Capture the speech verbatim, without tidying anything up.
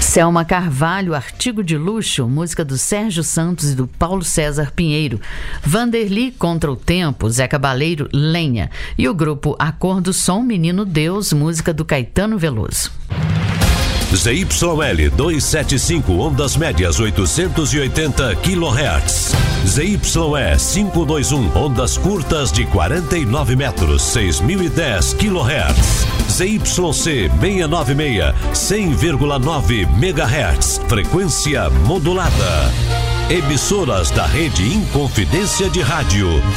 Selma Carvalho, Artigo de Luxo, música do Sérgio Santos e do Paulo César Pinheiro. Vanderly, Contra o Tempo, Zé Cabaleiro, Lenha. E o grupo A Cor do Som, Menino Deus, música do Caetano Veloso. Z Y L duzentos e setenta e cinco, ondas médias oitocentos e oitenta quilohertz. Z Y E quinhentos e vinte e um, ondas curtas de quarenta e nove metros, seis mil e dez quilohertz. Z Y C seiscentos e noventa e seis, cem vírgula nove megahertz, frequência modulada. Emissoras da rede Inconfidência de Rádio.